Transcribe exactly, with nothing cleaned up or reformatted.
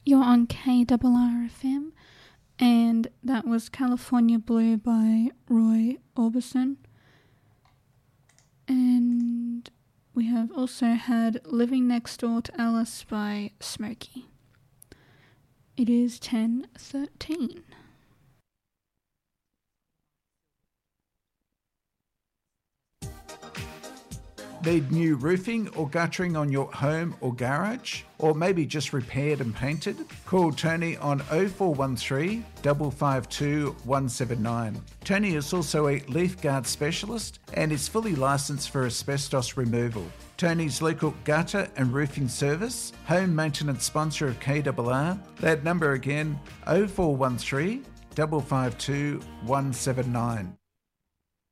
You're on K R R F M, and that was California Blue by Roy Orbison. And we have also had Living Next Door to Alice by Smokey. It is ten thirteen. Need new roofing or guttering on your home or garage? Or maybe just repaired and painted? Call Tony on oh four one three, five five two, one seven nine. Tony is also a Leaf Guard specialist and is fully licensed for asbestos removal. Tony's local gutter and roofing service, home maintenance sponsor of K R R. That number again, oh four one three, five five two, one seven nine.